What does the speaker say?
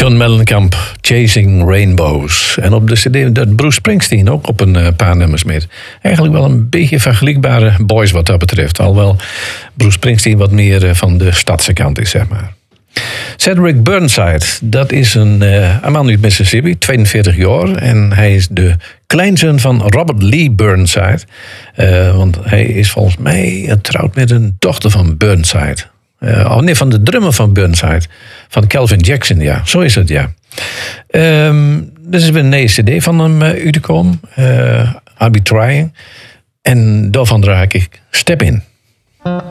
John Mellencamp, Chasing Rainbows. En op de cd dat Bruce Springsteen ook op een paar nummers mee. Eigenlijk wel een beetje vergelijkbare boys wat dat betreft. Alhoewel Bruce Springsteen wat meer van de stadse kant is, zeg maar. Cedric Burnside, dat is een man uit Mississippi, 42 jaar. En hij is de kleinzoon van Robert Lee Burnside. Want hij is volgens mij getrouwd met een dochter van Burnside. Van de drummer van Burnside. Van Calvin Jackson, ja. Zo is het, ja. Dus is weer een nieuwe cd van hem uitgekomen. I'll Be Trying. En daarvan draag ik Step In.